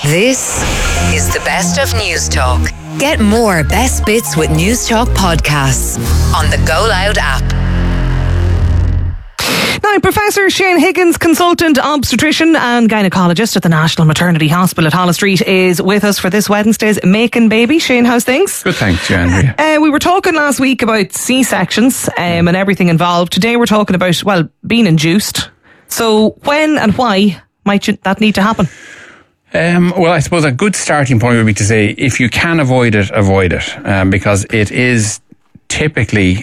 This is the best of News Talk. Get more best bits with News Talk podcasts on the Go Loud app. Now, Professor Shane Higgins, consultant obstetrician and gynaecologist at the National Maternity Hospital at Holles Street, is with us for this Wednesday's Making Baby. Shane, how's things? Good, thanks, Andrea. We were talking last week about C-sections and everything involved. Today we're talking about, well, being induced. So when and why might that need to happen? Well, I suppose a good starting point would be to say, if you can avoid it, because it is typically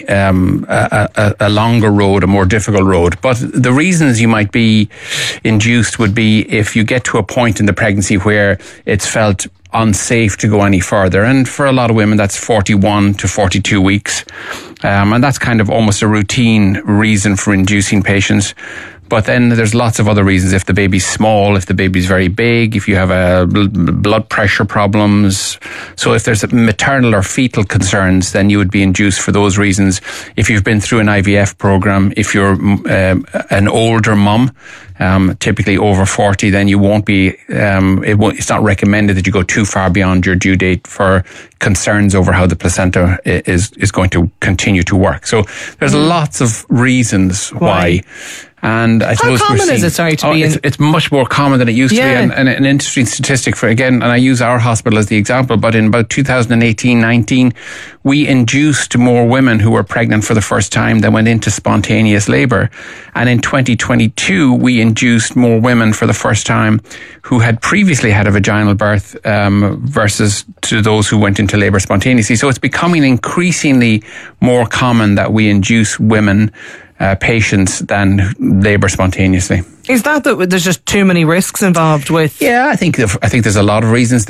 a longer road, a more difficult road. But the reasons you might be induced would be if you get to a point in the pregnancy where it's felt unsafe to go any further. And for a lot of women, that's 41 to 42 weeks. And that's kind of almost a routine reason for inducing patients. But then there's lots of other reasons. If the baby's small, if the baby's very big, if you have blood pressure problems. So if there's maternal or fetal concerns, then you would be induced for those reasons. If you've been through an IVF program, if you're an older mum, typically over 40, then you won't be, it's not recommended that you go too far beyond your due date for concerns over how the placenta is going to continue to work. So there's lots of reasons why. And I suppose how common is it? It's much more common than it used to be. And an interesting statistic and I use our hospital as the example, but in about 2018-19, we induced more women who were pregnant for the first time than went into spontaneous labour. And in 2022, we induced more women for the first time who had previously had a vaginal birth versus to those who went into labour spontaneously. So it's becoming increasingly more common that we induce women patients than labour spontaneously. Is that there's just too many risks involved with? Yeah, I think there's a lot of reasons.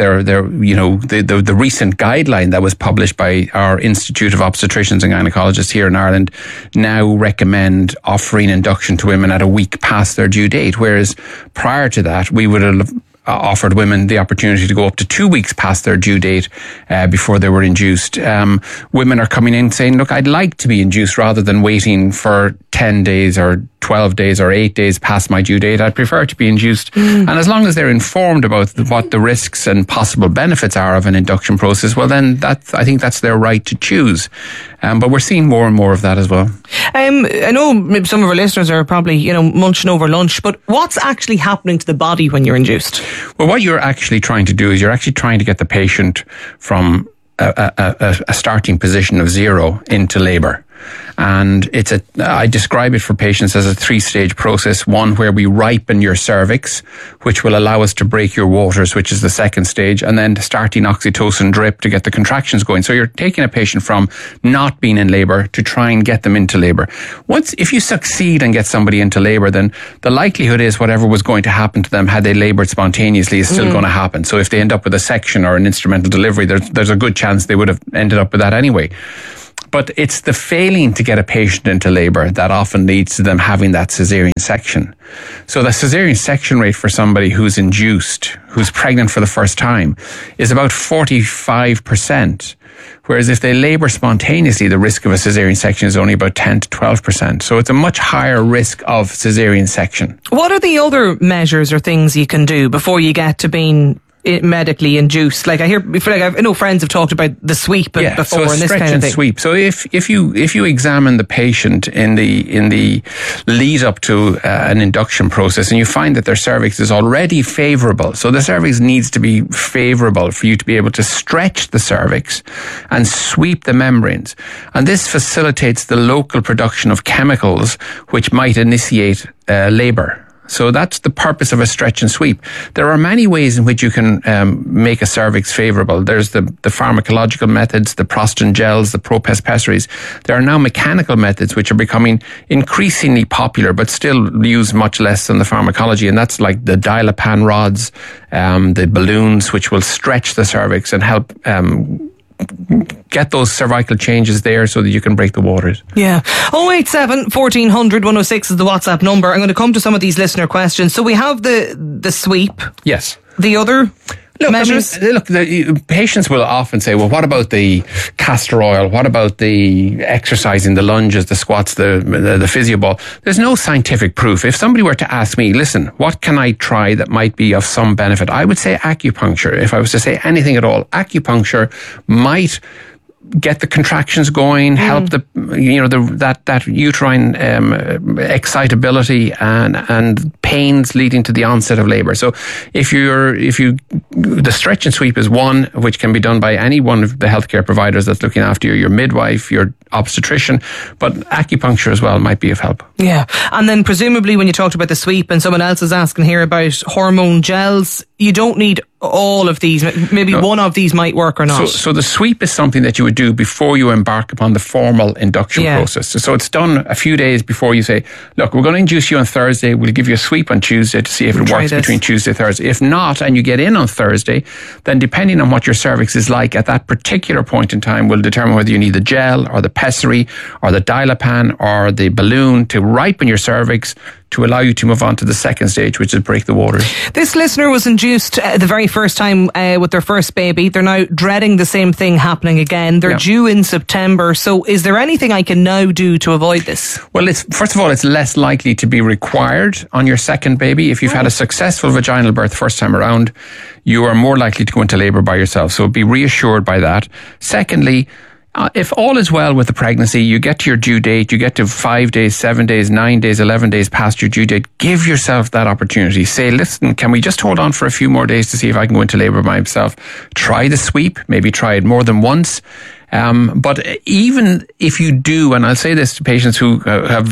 The recent guideline that was published by our Institute of Obstetricians and Gynecologists here in Ireland now recommend offering induction to women at a week past their due date, whereas prior to that we would have offered women the opportunity to go up to 2 weeks past their due date before they were induced. Women are coming in saying, look, I'd like to be induced rather than waiting for 10 days or 12 days or 8 days past my due date. I'd prefer to be induced. And as long as they're informed about what the risks and possible benefits are of an induction process, well then I think that's their right to choose. But we're seeing more and more of that as well. I know some of our listeners are probably, munching over lunch, but what's actually happening to the body when you're induced? Well, what you're actually trying to do is you're actually trying to get the patient from a starting position of 0 into labour. And I describe it for patients as a 3-stage process. One where we ripen your cervix, which will allow us to break your waters, which is the 2nd stage, and then starting oxytocin drip to get the contractions going. So you're taking a patient from not being in labour to try and get them into labour. If you succeed and get somebody into labour, then the likelihood is whatever was going to happen to them had they laboured spontaneously is still going to happen. So if they end up with a section or an instrumental delivery, there's a good chance they would have ended up with that anyway. But it's the failing to get a patient into labour that often leads to them having that caesarean section. So the caesarean section rate for somebody who's induced, who's pregnant for the first time, is about 45%. Whereas if they labour spontaneously, the risk of a caesarean section is only about 10 to 12%. So it's a much higher risk of caesarean section. What are the other measures or things you can do before you get to being medically induced? Like I know friends have talked about the sweep before, so and this kind of thing. Sweep. So if you examine the patient in the lead up to an induction process and you find that their cervix is already favourable, so the cervix needs to be favourable for you to be able to stretch the cervix and sweep the membranes, and this facilitates the local production of chemicals which might initiate labour. So that's the purpose of a stretch and sweep. There are many ways in which you can make a cervix favourable. There's the pharmacological methods, the Proston gels, the Propes pessaries. There are now mechanical methods which are becoming increasingly popular, but still used much less than the pharmacology. And that's like the Dilapan rods, the balloons, which will stretch the cervix and help get those cervical changes there so that you can break the waters. Yeah. 087 1400 106 is the WhatsApp number. I'm going to come to some of these listener questions. So we have the sweep. Yes. The other? measures? The patients will often say, well, what about the castor oil? What about the exercising, the lunges, the squats, the physio ball? There's no scientific proof. If somebody were to ask me, listen, what can I try that might be of some benefit? I would say acupuncture. If I was to say anything at all, acupuncture might get the contractions going, help that uterine excitability and pains leading to the onset of labour. So the stretch and sweep is one which can be done by any one of the healthcare providers that's looking after you, your midwife, your obstetrician, but acupuncture as well might be of help. Yeah, and then presumably when you talked about the sweep and someone else is asking here about hormone gels, you don't need all of these. Maybe one of these might work or not. So the sweep is something that you would do before you embark upon the formal induction process. So it's done a few days before you say, look, we're going to induce you on Thursday. We'll give you a sweep on Tuesday to see if it works between Tuesday and Thursday. If not, and you get in on Thursday, then depending on what your cervix is like at that particular point in time will determine whether you need the gel or the pessary or the Dilapan or the balloon to ripen your cervix to allow you to move on to the second stage, which is break the waters. This listener was induced the very first time with their first baby. They're now dreading the same thing happening again. They're due in September. So is there anything I can now do to avoid this? Well, first of all, it's less likely to be required on your second baby. If you've had a successful vaginal birth first time around, you are more likely to go into labour by yourself. So be reassured by that. Secondly, if all is well with the pregnancy, you get to your due date, you get to 5 days, 7 days, 9 days, 11 days past your due date, give yourself that opportunity. Say, listen, can we just hold on for a few more days to see if I can go into labour by myself? Try the sweep, maybe try it more than once. But even if you do, and I'll say this to patients who've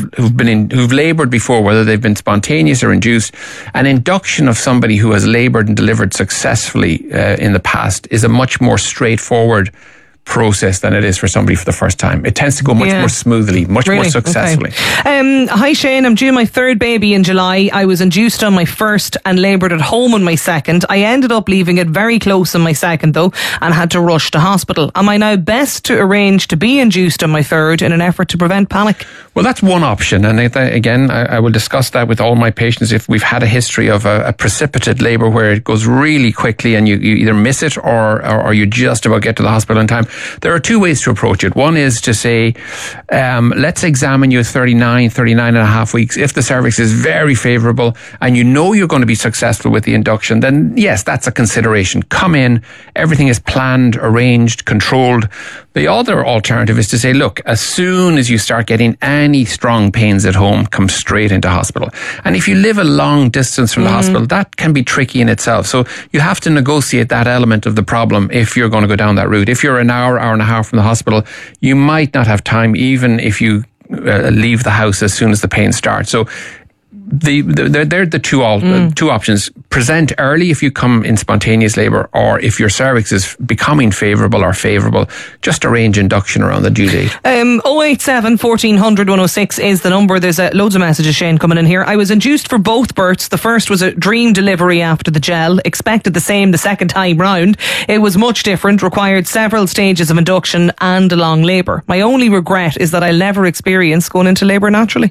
laboured before, whether they've been spontaneous or induced, an induction of somebody who has laboured and delivered successfully in the past is a much more straightforward process than it is for somebody for the first time. It tends to go much more smoothly, much more successfully. Okay. Hi Shane, I'm due my third baby in July. I was induced on my first and laboured at home on my second. I ended up leaving it very close on my second though and had to rush to hospital. Am I now best to arrange to be induced on my third in an effort to prevent panic? Well, that's one option, and again I will discuss that with all my patients if we've had a history of a precipitate labour where it goes really quickly and you either miss it or you just about get to the hospital in time. There are two ways to approach it. One is to say, let's examine you at 39 and a half weeks. If the cervix is very favourable and you know you're going to be successful with the induction, then yes, that's a consideration. Come in, everything is planned, arranged, controlled. The other alternative is to say, look, as soon as you start getting any strong pains at home, come straight into hospital. And if you live a long distance from the hospital, that can be tricky in itself. So you have to negotiate that element of the problem if you're going to go down that route. If you're an hour and a half from the hospital, you might not have time even if you leave the house as soon as the pain starts. So they're the two options. Present early if you come in spontaneous labour, or if your cervix is becoming favourable, just arrange induction around the due date. 087 1400 106 is the number. There's loads of messages, Shane, coming in here. I was induced for both births. The first was a dream delivery after the gel. Expected the same the second time round. It was much different, required several stages of induction and a long labour. My only regret is that I'll never experience going into labour naturally.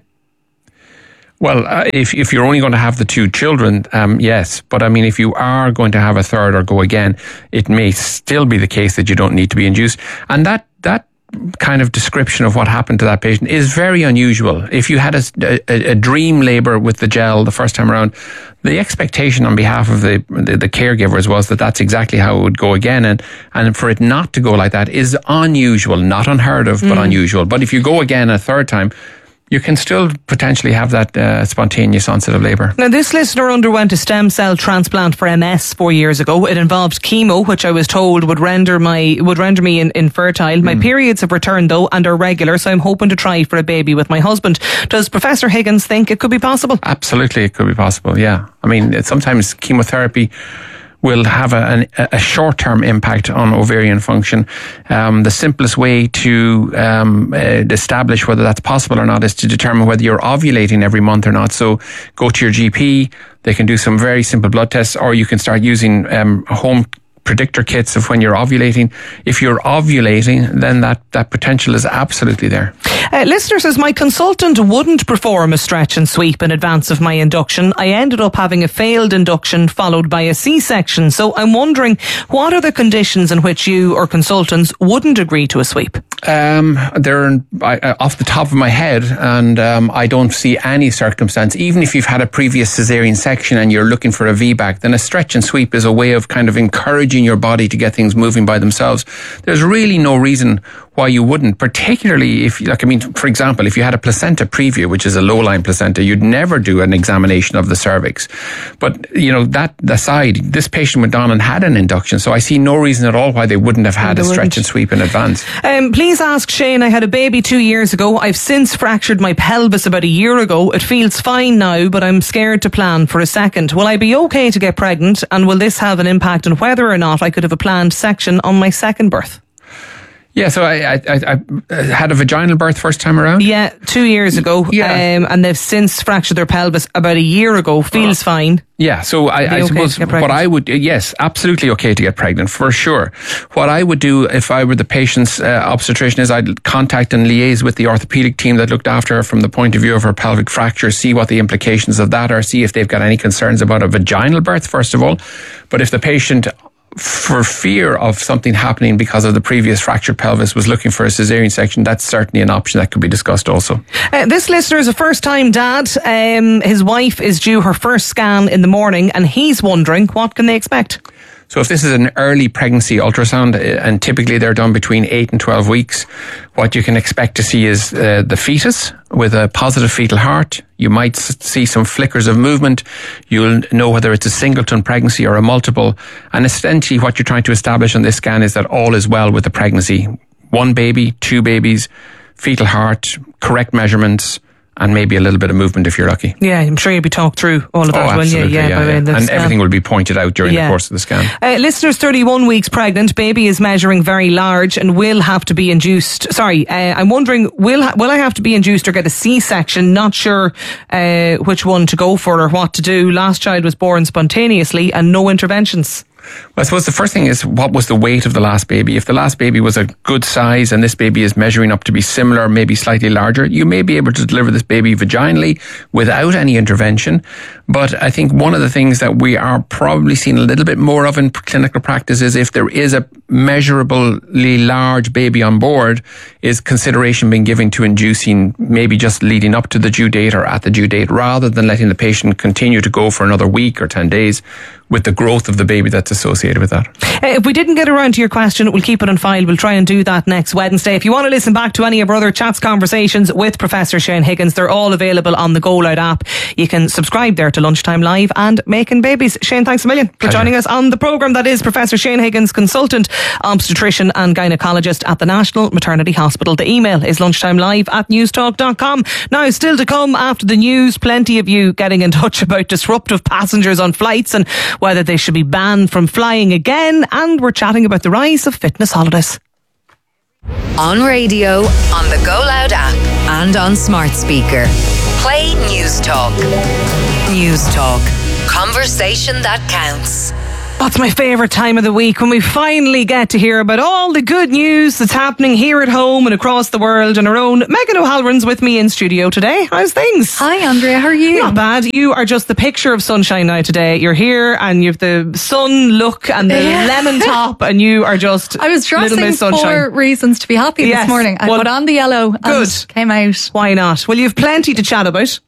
Well, if you're only going to have the two children, yes. But I mean, if you are going to have a third or go again, it may still be the case that you don't need to be induced. And that kind of description of what happened to that patient is very unusual. If you had a dream labour with the gel the first time around, the expectation on behalf of the caregivers was that that's exactly how it would go again. And for it not to go like that is unusual, not unheard of, but unusual. But if you go again a third time, you can still potentially have that spontaneous onset of labour. Now, this listener underwent a stem cell transplant for MS 4 years ago. It involved chemo, which I was told would render me infertile. My periods have returned though and are regular, so I'm hoping to try for a baby with my husband. Does Professor Higgins think it could be possible? Absolutely, it could be possible. Yeah, I mean, sometimes chemotherapy will have a short-term impact on ovarian function. The simplest way to establish whether that's possible or not is to determine whether you're ovulating every month or not. So go to your GP. They can do some very simple blood tests, or you can start using home predictor kits of when you're ovulating. If you're ovulating, then that potential is absolutely there. Listener says, my consultant wouldn't perform a stretch and sweep in advance of my induction. I ended up having a failed induction followed by a C-section. So I'm wondering, what are the conditions in which you or consultants wouldn't agree to a sweep? They're off the top of my head, and I don't see any circumstance. Even if you've had a previous cesarean section and you're looking for a VBAC, then a stretch and sweep is a way of kind of encouraging your body to get things moving by themselves. There's really no reason why you wouldn't, particularly if, for example, if you had a placenta preview, which is a low-lying placenta, you'd never do an examination of the cervix. But, that aside, this patient went on and had an induction, so I see no reason at all why they wouldn't have had a stretch and sweep in advance. Please ask Shane, I had a baby 2 years ago. I've since fractured my pelvis about a year ago. It feels fine now, but I'm scared to plan for a second. Will I be okay to get pregnant, and will this have an impact on whether or not I could have a planned section on my second birth? Yeah, so I had a vaginal birth first time around. Yeah, 2 years ago. Yeah. And they've since fractured their pelvis about a year ago. Feels fine. Yeah, so I suppose what I would, yes, absolutely okay to get pregnant, for sure. What I would do if I were the patient's obstetrician is I'd contact and liaise with the orthopedic team that looked after her from the point of view of her pelvic fracture, see what the implications of that are, see if they've got any concerns about a vaginal birth, first of all. But if the patient, for fear of something happening because of the previous fractured pelvis, was looking for a cesarean section, that's certainly an option that could be discussed also. This listener is a first-time dad. His wife is due her first scan in the morning, and he's wondering, what can they expect? So if this is an early pregnancy ultrasound, and typically they're done between 8 and 12 weeks, what you can expect to see is the fetus with a positive fetal heart. You might see some flickers of movement. You'll know whether it's a singleton pregnancy or a multiple. And essentially what you're trying to establish on this scan is that all is well with the pregnancy. 1 baby, 2 babies, fetal heart, correct measurements, and maybe a little bit of movement if you're lucky. Yeah, I'm sure you'll be talked through all of that, won't you? Yeah. And everything will be pointed out during the course of the scan. Listener's 31 weeks pregnant. Baby is measuring very large and will have to be induced. I'm wondering, will I have to be induced or get a C-section? Not sure which one to go for or what to do. Last child was born spontaneously and no interventions. Well, I suppose the first thing is, what was the weight of the last baby? If the last baby was a good size and this baby is measuring up to be similar, maybe slightly larger, you may be able to deliver this baby vaginally without any intervention. But I think one of the things that we are probably seeing a little bit more of in clinical practice is, if there is a measurably large baby on board, is consideration being given to inducing maybe just leading up to the due date or at the due date, rather than letting the patient continue to go for another week or 10 days with the growth of the baby that's associated with that. If we didn't get around to your question, we'll keep it on file. We'll try and do that next Wednesday. If you want to listen back to any of our other chats, conversations with Professor Shane Higgins, they're all available on the Go Loud app. You can subscribe there to Lunchtime Live and Making Babies. Shane, thanks a million for joining us on the programme. That is Professor Shane Higgins, consultant obstetrician and gynaecologist at the National Maternity Hospital. The email is lunchtimelive@newstalk.com. Now, still to come after the news, plenty of you getting in touch about disruptive passengers on flights and whether they should be banned from flying again, and we're chatting about the rise of fitness holidays. On radio, on the Go Loud app, and on smart speaker. Play News Talk. News Talk. Conversation that counts. That's my favourite time of the week, when we finally get to hear about all the good news that's happening here at home and across the world. And our own Megan O'Halloran's with me in studio today. How's things? Hi, Andrea. How are you? Not bad. You are just the picture of sunshine now today. You're here and you've the sun look and the lemon top, and you are just I was dressing Little Miss Sunshine. for reasons to be happy this morning. I put on the yellow and came out. Why not? Well, you've plenty to chat about.